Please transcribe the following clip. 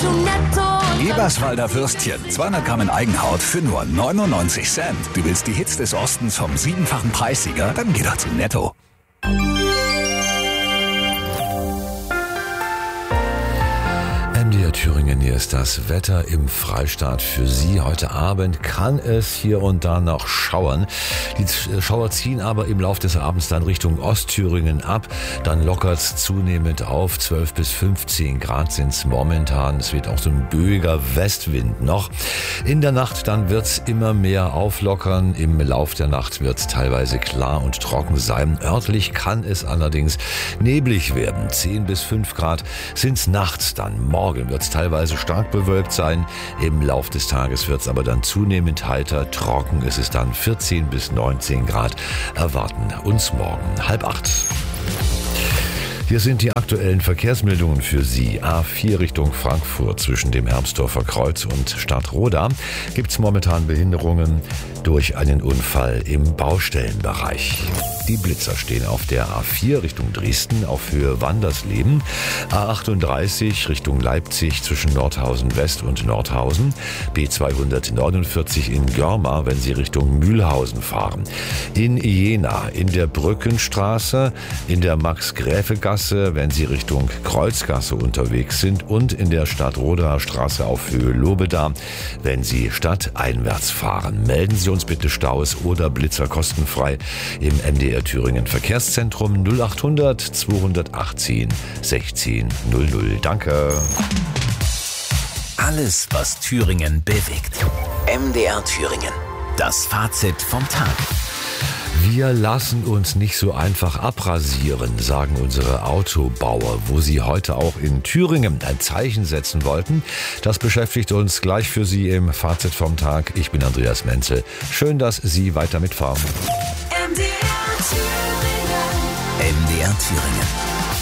Eberswalder Würstchen, 200 Gramm in Eigenhaut für nur 99 Cent. Du willst die Hits des Ostens vom 7-fachen Preissieger? Dann geh doch zu Netto. MDR Thüringen, hier ist das Wetter im Freistaat für Sie. Heute Abend kann es hier und da noch schauern. Die Schauer ziehen aber im Laufe des Abends dann Richtung Ostthüringen ab. Dann lockert es zunehmend auf. 12 bis 15 Grad sind es momentan. Es wird auch so ein böiger Westwind noch. In der Nacht dann wird es immer mehr auflockern. Im Lauf der Nacht wird es teilweise klar und trocken sein. Örtlich kann es allerdings neblig werden. 10 bis 5 Grad sind es nachts dann. Morgen wird es teilweise stark bewölkt sein. Im Lauf des Tages wird es aber dann zunehmend heiter. Trocken ist es dann 14 bis 19 Grad. Erwarten uns morgen 7:30. Hier sind die aktuellen Verkehrsmeldungen für Sie. A4 Richtung Frankfurt zwischen dem Hermsdorfer Kreuz und Stadtroda gibt es momentan Behinderungen durch einen Unfall im Baustellenbereich. Die Blitzer stehen auf der A4 Richtung Dresden auf Höhe Wandersleben, A38 Richtung Leipzig zwischen Nordhausen West und Nordhausen, B249 in Görma, wenn Sie Richtung Mühlhausen fahren. In Jena in der Brückenstraße, in der Max-Gräfe-Gasse, wenn Sie Richtung Kreuzgasse unterwegs sind und in der Stadtroder Straße auf Höhe Lobeda, wenn Sie stadteinwärts fahren. Melden Sie uns bitte Staus oder Blitzer kostenfrei im MDR Thüringen Verkehrszentrum 0800 218 16 00. Danke. Alles, was Thüringen bewegt. MDR Thüringen. Das Fazit vom Tag. Wir lassen uns nicht so einfach abrasieren, sagen unsere Autobauer, wo sie heute auch in Thüringen ein Zeichen setzen wollten. Das beschäftigt uns gleich für Sie im Fazit vom Tag. Ich bin Andreas Menzel. Schön, dass Sie weiter mitfahren. MDR Thüringen.